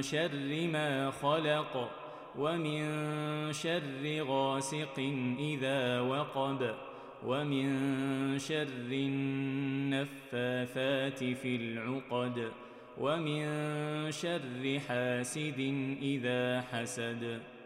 شر ما خلق ومن شر غاسق إذا وقب ومن شر النفاثات في العقد ومن شر حاسد إذا حسد.